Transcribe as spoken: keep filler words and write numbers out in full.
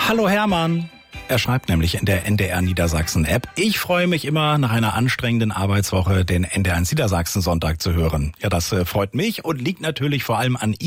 Hallo Hermann. Er schreibt nämlich in der N D R Niedersachsen App: Ich freue mich immer, nach einer anstrengenden Arbeitswoche den N D R eins Niedersachsen Sonntag zu hören. Ja, das äh, freut mich und liegt natürlich vor allem an